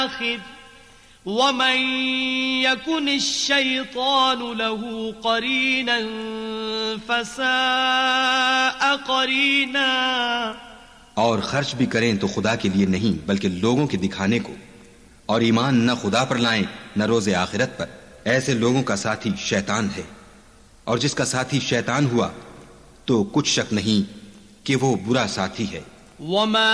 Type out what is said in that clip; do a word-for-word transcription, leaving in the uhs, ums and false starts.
वमन यकुनिश्शैतानु लहू क़रीनन फसाअ क़रीना। और खर्च भी करें तो खुदा के लिए नहीं बल्कि लोगों के दिखाने को, और ईमान न खुदा पर लाएं न रोज़े आखिरत पर, ऐसे लोगों का साथी शैतान है। और जिसका साथी शैतान हुआ तो कुछ शक नहीं कि वो बुरा साथी है।